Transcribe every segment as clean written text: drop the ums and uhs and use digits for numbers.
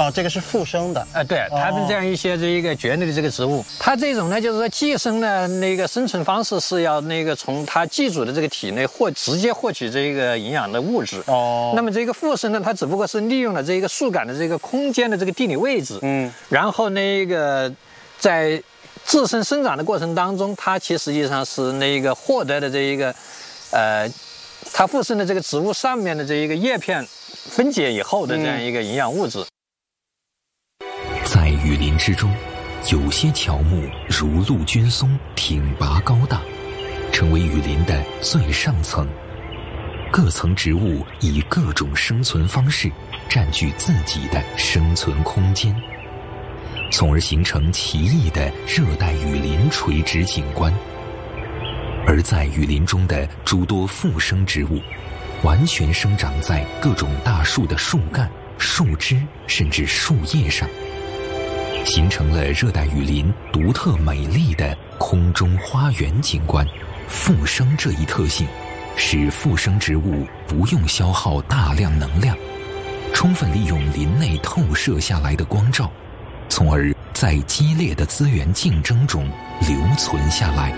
哦，这个是附生的。 对，它们这样一些这个蕨类的这个植物，它这种呢，就是说寄生的那个生存方式是要那个从它寄主的这个体内直接获取这个营养的物质。那么这个附生呢，它只不过是利用了这个树干的这个空间的这个地理位置，然后那个在自身生长的过程当中，它其实际上是那个获得的这一个它附生的这个植物上面的这一个叶片分解以后的这样一个营养物质。 在雨林之中，有些乔木如陆军松挺拔高大，成为雨林的最上层。各层植物以各种生存方式占据自己的生存空间，从而形成奇异的热带雨林垂直景观。而在雨林中的诸多附生植物，完全生长在各种大树的树干、树枝甚至树叶上，形成了热带雨林独特美丽的空中花园景观。附生这一特性使附生植物不用消耗大量能量，充分利用林内透射下来的光照，从而在激烈的资源竞争中留存下来。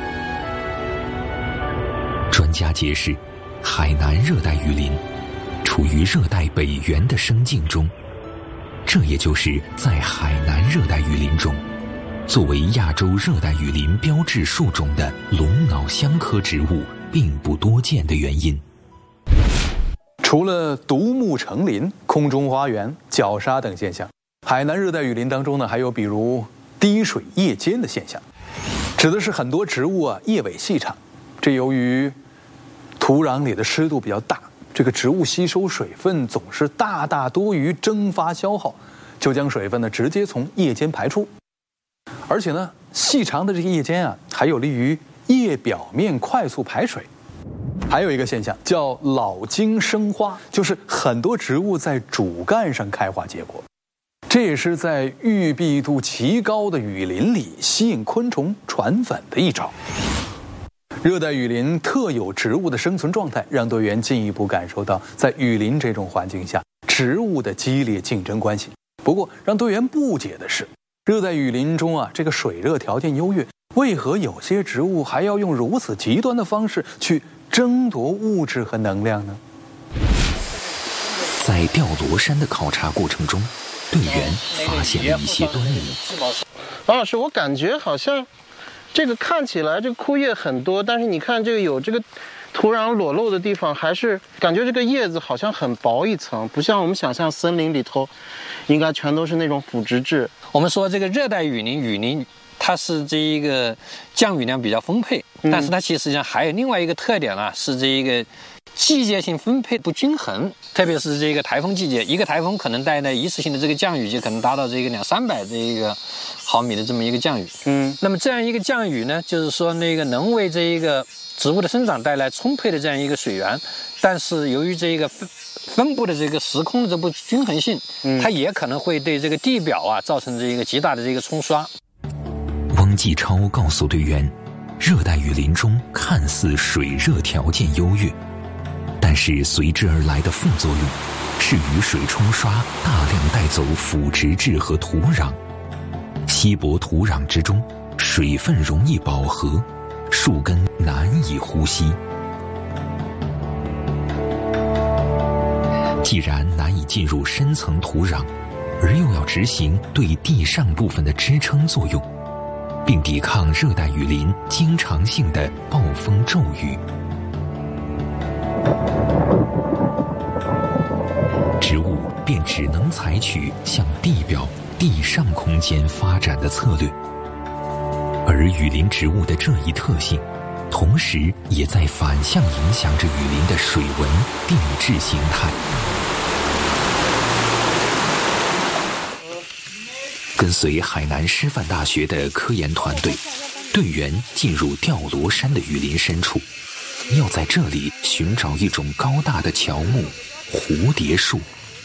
专家解释，海南热带雨林处于热带北缘的生境中，这也就是在海南热带雨林中，作为亚洲热带雨林标志树种的龙脑香科植物并不多见的原因。 除了独木成林、空中花园、绞杀等现象，海南热带雨林当中呢，还有比如滴水叶尖的现象，指的是很多植物叶尾细长，这由于土壤里的湿度比较大，这个植物吸收水分总是大大多于蒸发消耗，就将水分呢直接从叶尖排出。而且呢，细长的这个叶尖还有利于叶表面快速排水。还有一个现象叫老茎生花，就是很多植物在主干上开花结果，这也是在育碧度极高的雨林里吸引昆虫传粉的一招。热带雨林特有植物的生存状态，让队员进一步感受到在雨林这种环境下植物的激烈竞争关系。不过让队员不解的是，热带雨林中这个水热条件优越，为何有些植物还要用如此极端的方式去争夺物质和能量呢？ 在吊罗山的考察过程中，队员发现了一些端倪。 王老师，我感觉好像这个看起来这个枯叶很多，但是你看这个有这个土壤裸露的地方，还是感觉这个叶子好像很薄一层，不像我们想象森林里头应该全都是那种腐殖质。 我们说这个热带雨林它是这一个降雨量比较丰沛，但是它其实上还有另外一个特点是这一个季节性分配不均衡，特别是这个台风季节，一个台风可能带来一次性的这个降雨就可能达到这个200-300这一个毫米的这么一个降雨。那么这样一个降雨呢，就是说那个能为这一个植物的生长带来充沛的这样一个水源，但是由于这个分布的这个时空的这不均衡性，它也可能会对这个地表造成这一个极大的这个冲刷。 汪继超告诉队员，热带雨林中看似水热条件优越，但是随之而来的副作用是雨水冲刷大量带走腐殖质和土壤，稀薄土壤之中水分容易饱和，树根难以呼吸。既然难以进入深层土壤，而又要执行对地上部分的支撑作用，并抵抗热带雨林经常性的暴风骤雨，植物便只能采取向地表、地上空间发展的策略。而雨林植物的这一特性，同时也在反向影响着雨林的水文、地质形态。跟随海南师范大学的科研团队，队员进入吊罗山的雨林深处，要在这里寻找一种高大的乔木——蝴蝶树。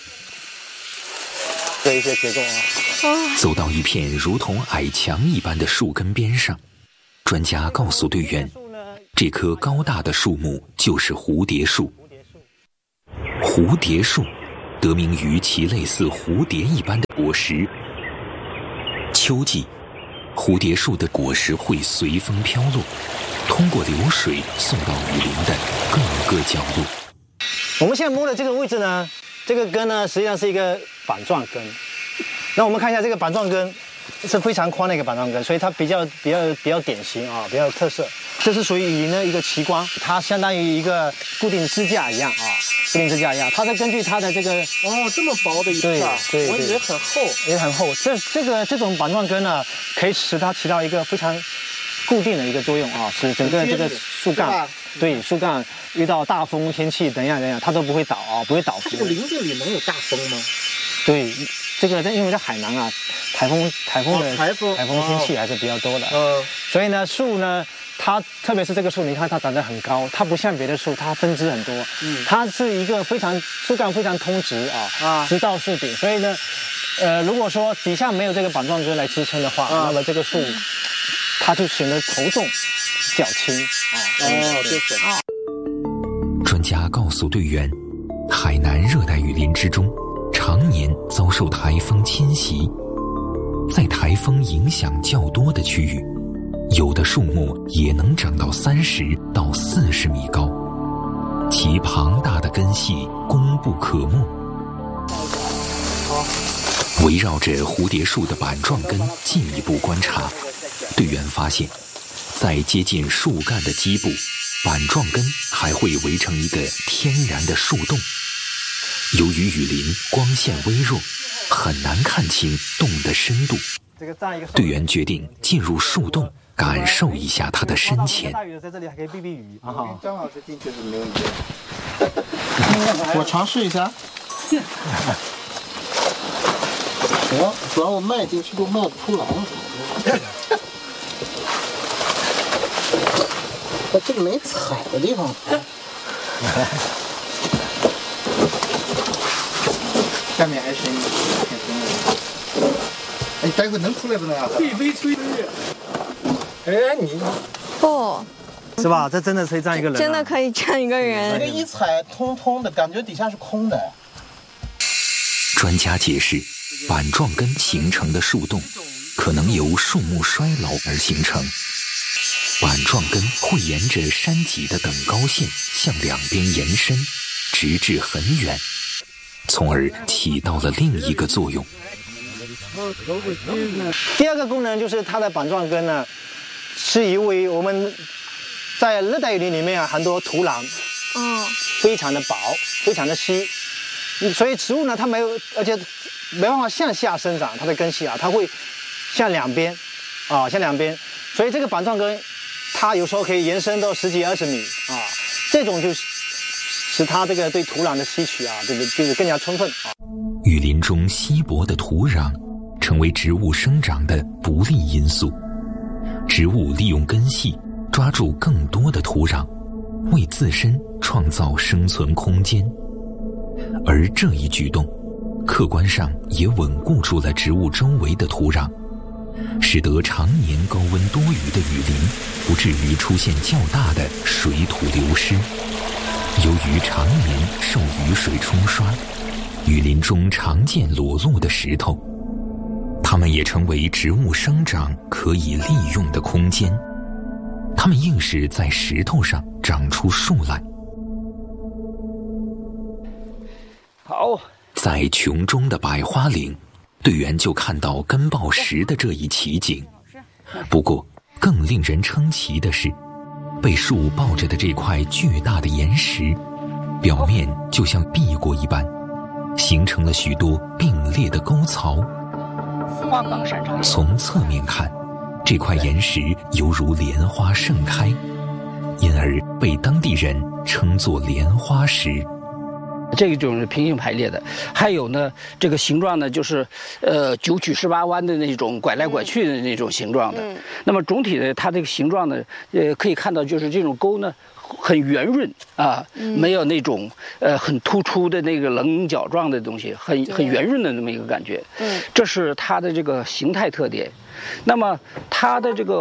做一些结构走到一片如同矮墙一般的树根边上，专家告诉队员，这棵高大的树木就是蝴蝶树。蝴蝶树得名于其类似蝴蝶一般的果实。秋季，蝴蝶树的果实会随风飘落，通过流水送到雨林的各个角落。 我们现在摸的这个位置呢，这个根呢实际上是一个板状根。那我们看一下这个板状根是非常宽的一个板状根，所以它比较典型啊，比较有特色。这是属于雨林的一个奇观，它相当于一个固定支架一样啊，固定支架一样。它是根据它的这个这么薄的一块， 对， 我以为很厚， 也很厚。这种板状根呢，可以使它起到一个非常固定的一个作用啊，使整个这个树干，对，树干遇到大风天气等样它都不会倒啊，不会倒伏。 这个林子里能有大风吗？ 对，这个因为在海南啊，台风天气还是比较多的，所以呢，树呢。它特别是这个树，你看它长得很高，它不像别的树，它分支很多，它是一个树干非常通直直到树顶，所以呢，如果说底下没有这个板状根来支撑的话，那么这个树它就显得头重脚轻就是专家告诉队员，海南热带雨林之中，常年遭受台风侵袭，在台风影响较多的区域。有的树木也能长到30到40米高，其庞大的根系功不可没。围绕着蝴蝶树的板状根进一步观察，队员发现，在接近树干的基部，板状根还会围成一个天然的树洞。由于雨林光线微弱，很难看清洞的深度，队员决定进入树洞。感受一下它的深浅。 大雨的在这里还可以避雨啊！ 张老师进去是没问题。我尝试一下。主要我迈进去都迈不出来了。这个没踩的地方。下面还深一点。哎，待会能出来不能啊？可以微吹。哎，你不是吧？这真的可以站一个人， 真的可以站一个人。 这个一踩通通的感觉，底下是空的。 专家解释，板状根形成的树洞可能由树木衰老而形成。板状根会沿着山脊的等高线向两边延伸，直至很远，从而起到了另一个作用。 第二个功能就是它的板状根呢。是因为我们在热带雨林里面很多土壤，非常的薄，非常的稀，所以植物呢它没有，而且没办法向下生长，它的根系它会向两边，向两边，所以这个板状根它有时候可以延伸到10几20米这种就使它这个对土壤的吸取就是更加充分雨林中稀薄的土壤成为植物生长的不利因素。植物利用根系抓住更多的土壤，为自身创造生存空间，而这一举动客观上也稳固住了植物周围的土壤，使得常年高温多雨的雨林不至于出现较大的水土流失。由于常年受雨水冲刷，雨林中常见裸露的石头，它们也成为植物生长可以利用的空间，它们硬是在石头上长出树来。 好， 在琼中的百花岭，队员就看到根抱石的这一奇景。不过，更令人称奇的是，被树抱着的这块巨大的岩石，表面就像壁过一般，形成了许多并列的沟槽。从侧面看，这块岩石犹如莲花盛开，因而被当地人称作莲花石。 这种是平行排列的，还有呢，这个形状呢，就是9曲18弯的那种拐来拐去的那种形状的。那么总体的它这个形状呢，可以看到就是这种沟呢很圆润没有那种很突出的那个棱角状的东西，很圆润的那么一个感觉。这是它的这个形态特点。那么它的这个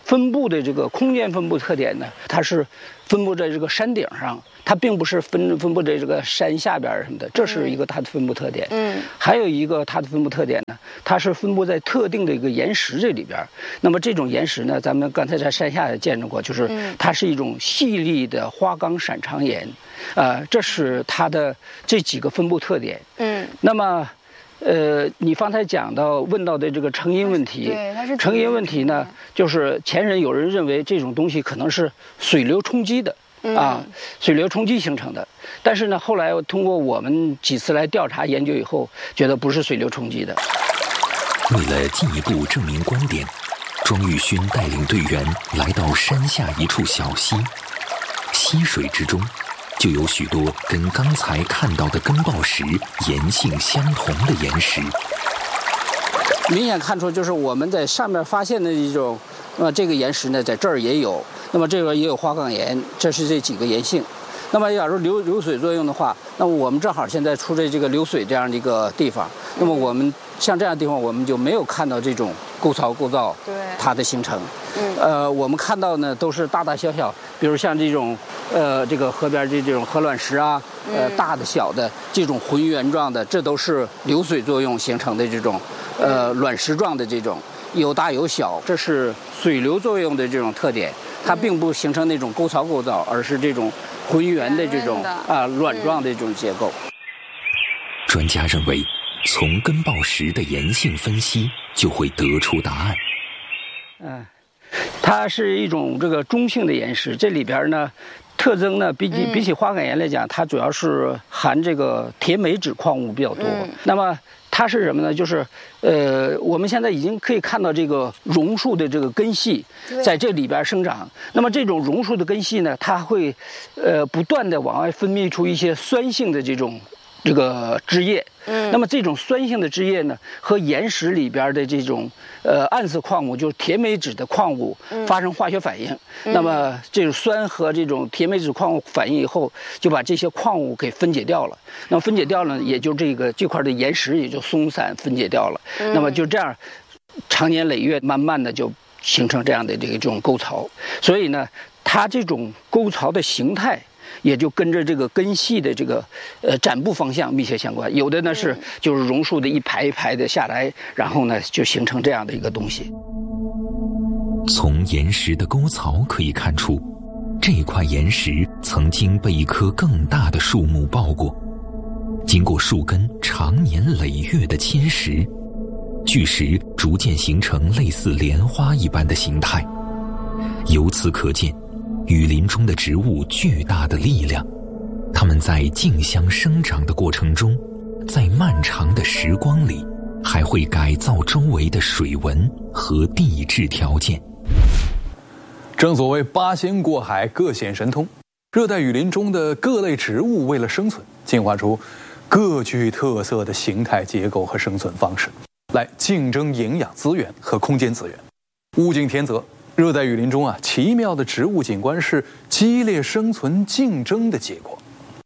分布的这个空间分布特点呢，它是分布在这个山顶上，它并不是分布在这个山下边什么的，这是一个它的分布特点。还有一个它的分布特点呢，它是分布在特定的一个岩石这里边。那么这种岩石呢，咱们刚才在山下也见着过，就是它是一种细粒的花岗闪长岩，这是它的这几个分布特点。那么。你方才问到的这个成因问题，成因问题呢，就是前人有人认为这种东西可能是水流冲击的，水流冲击形成的。但是呢，后来通过我们几次来调查研究以后，觉得不是水流冲击的。 为了进一步证明观点，庄玉勋带领队员来到山下一处小溪，溪水之中就有许多跟刚才看到的根爆石岩性相同的岩石， 明显看出就是我们在上面发现的一种，这个岩石呢在这儿也有，那么这个也有花岗岩，这是这几个岩性。那么假如流水作用的话，那么我们正好现在处在这个流水这样的一个地方，那么我们像这样的地方，我们就没有看到这种构造它的形成。我们看到呢都是大大小小，比如像这种这个河边这种河卵石啊，大的小的这种浑圆状的，这都是流水作用形成的这种卵石状的这种，有大有小，这是水流作用的这种特点。它并不形成那种沟造，而是这种浑圆的这种卵状的这种结构。 专家认为，从根爆石的岩性分析就会得出答案。 它是一种这个中性的岩石，这里边呢特征呢比起花岗岩来讲，它主要是含这个铁镁质矿物比较多。那么它是什么呢？就是我们现在已经可以看到这个榕树的这个根系在这里边生长。那么这种榕树的根系呢，它会不断的往外分泌出一些酸性的这个汁液。那么这种酸性的汁液呢，和岩石里边的这种暗色矿物，就是铁镁质的矿物发生化学反应。那么这种酸和这种铁镁质矿物反应以后，就把这些矿物给分解掉了。那么分解掉了，也就这块的岩石也就松散分解掉了。那么就这样，长年累月，慢慢的就形成这样的这种沟槽。所以呢，它这种沟槽的形态，也就跟着这个根系的这个展布方向密切相关。有的呢就是榕树的一排一排的下来，然后呢就形成这样的一个东西。 从岩石的沟槽可以看出，这块岩石曾经被一棵更大的树木抱过，经过树根长年累月的侵蚀，巨石逐渐形成类似莲花一般的形态。由此可见，雨林中的植物巨大的力量，它们在竞相生长的过程中，在漫长的时光里，还会改造周围的水文和地质条件。 正所谓八仙过海，各显神通。热带雨林中的各类植物为了生存，进化出各具特色的形态结构和生存方式，来竞争营养资源和空间资源。物竞天择，热带雨林中奇妙的植物景观是激烈生存竞争的结果。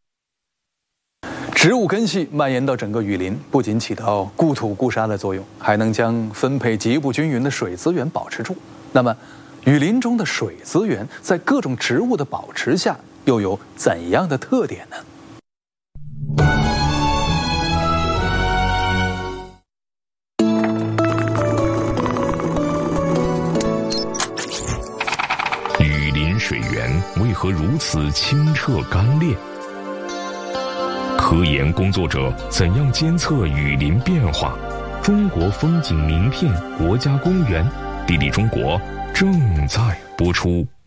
植物根系蔓延到整个雨林，不仅起到固土固沙的作用，还能将分配极不均匀的水资源保持住。那么，雨林中的水资源在各种植物的保持下，又有怎样的特点呢？ 雨林水源为何如此清澈干冽？科研工作者怎样监测雨林变化？中国风景名片国家公园，地理中国正在播出。